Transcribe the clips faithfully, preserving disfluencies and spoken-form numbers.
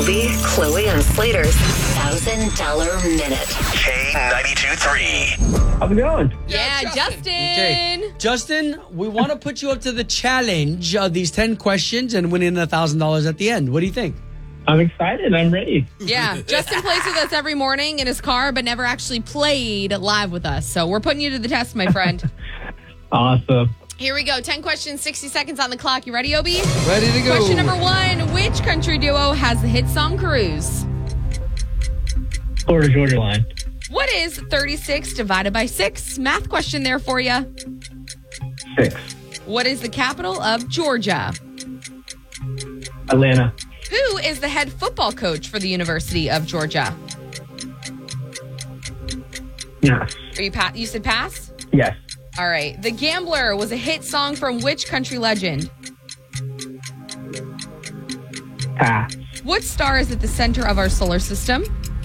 Obie, Chloe, and Slater's one thousand dollars Minute. K ninety-two three. How's it going? Yeah, Justin. Okay, Justin, we want to put you up to the challenge of these ten questions and winning one thousand dollars at the end. What do you think? I'm excited. I'm ready. Yeah, Justin plays with us every morning in his car, but never actually played live with us. So we're putting you to the test, my friend. Awesome. Here we go. ten questions, sixty seconds on the clock. You ready, Obie? Ready to go. Question number one. Which country duo has the hit song Cruise? Florida Georgia line. What is thirty-six divided by six? Math question there for you. Six. What is the capital of Georgia? Atlanta. Who is the head football coach for the University of Georgia? Yes. Are you pa- You said pass? Yes. All right. The Gambler was a hit song from which country legend? Pass. What star is at the center of our solar system?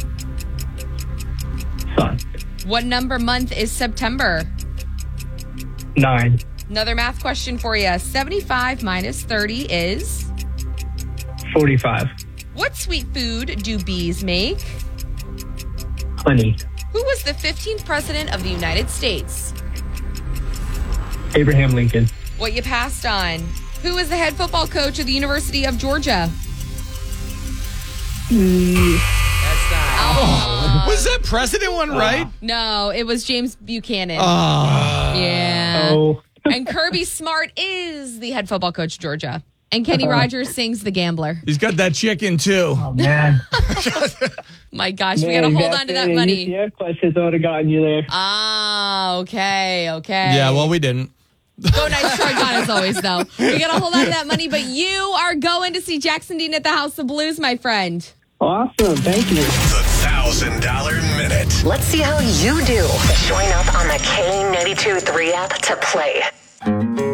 Sun. What number month is September? Nine. Another math question for you. seventy-five minus thirty is? Forty-five. What sweet food do bees make? Honey. Who was the fifteenth president of the United States? Abraham Lincoln. What you passed on. Who is the head football coach of the University of Georgia? That's not. Oh. Was that president one right? No, it was James Buchanan. Oh. Yeah. Oh. And Kirby Smart is the head football coach of Georgia. And Kenny Rogers sings The Gambler. He's got that chicken, too. Oh, man. My gosh, we got to hold on to that money. Yeah, questions I would have gotten you there. Ah, okay, okay. Yeah, well, we didn't. Go nice try, God, as always, though. We got to hold on to that money, but you are going to see Jackson Dean at the House of Blues, my friend. Awesome. Thank you. The one thousand dollars Minute. Let's see how you do. Join up on the K ninety-two three app to play.